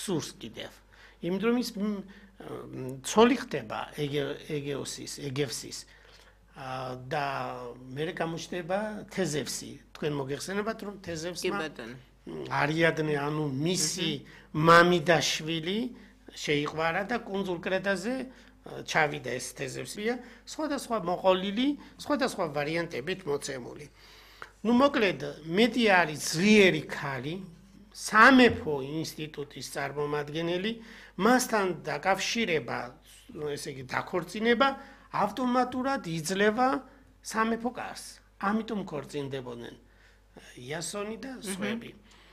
სურს კიდევ. იმიტომ რომ ის ცოლი ხდება ეგევსის და მე გამოჩნდება თეზევსი. თქვენ მოგეხსენებათ რომ თეზევსმა არიადნე ანუ მისი მამი და შვილი შეიყვარა და კუნძულ კრეტაზე ჩავიდა ეს თეზევსია, სხვადასხვა მოყოლილი, სხვადასხვა ვარიანტებით მოცემული. ნუ მოკლედ, მეტი არის ძლიერი ქალი, სამეფო ინსტიტუტის წარმომადგენელი, მასთან დაკავშირება, ესე იგი დაქორწინება ავტომატურად იძლევა სამეფო კარს. ამიტომ ქორწინდებოდნენ იასონი და სხვები.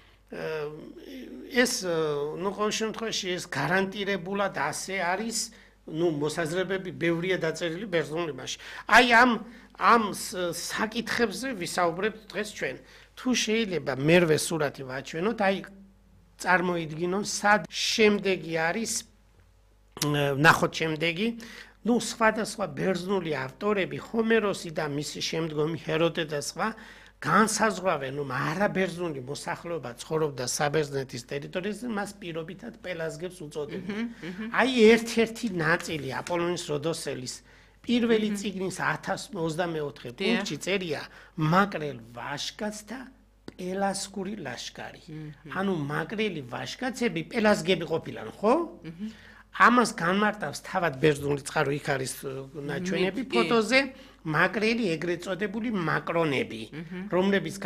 ეს ნუ ყოველ შემთხვევაში ეს გარანტირებულად ასე არის, ნუ მოსაზრებები ბევრია დაწერილი ბერძნულობაში. აი ამ საკითხებზე ვისაუბრებთ დღეს ჩვენ. თუ შეიძლება მერვე სურათი ვაჩვენოთ, აი წარმოიდგინონ სად შემდეგი არის ნახოთ შემდეგი, ნუ სხვადასხვა ბერძნული ავტორები, ჰომეროსი და მისი შემდგომი ჰეროდე და სხვა განსაზღვრავენ, რომ არაბერძნული მოსახლეობა ცხოვრობდა საბერძნეთის ტერიტორიაზე, მას პირობითად პელაზგებს უწოდებდნენ. აი ერთ-ერთი ნაწილი აპოლონის როდოსელის პირველი წიგნის 1024 პუნქტში წერია მაკრელ ვაშკაცთა პელასგური ლაშქარი. ანუ მაკრელი ვაშკაცები პელაზგები ყოფილან, ხო? ამას განმარტავს თავად ბერძნული წყარო, იქ არის ნაჩვენები ფოტოზე, მაკრელი ეგრეთ წოდებული მაკრონები, რომლებიც